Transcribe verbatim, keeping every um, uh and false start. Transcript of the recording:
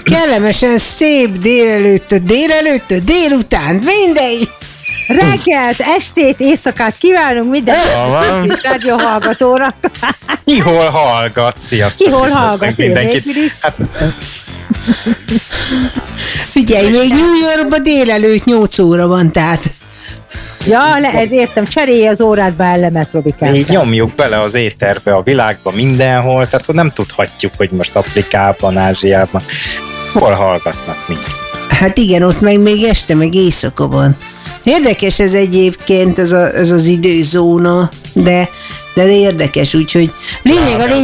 kellemesen szép délelőttöt, délelőttöt, délután, mindegy. Reggelt, estét, éjszakát kívánunk minden rádióhallgatóra. Ki hol hallgat? Sziasztok! Ki hol hallgat? Mindenkit. Hát, figyelj, még New Yorkban délelőtt nyolc óra van, tehát... Ja, le, ez értem, cserélj az órádba ellemet, Robikám. Így nyomjuk bele az éterbe, a világba, mindenhol, tehát nem tudhatjuk, hogy most Afrikában, Ázsiában, hol hallgatnak mi. Hát igen, ott meg még este, meg éjszaka van. Érdekes ez egyébként, ez, a, ez az időzóna, de, de érdekes, úgyhogy lényeg a lényeg,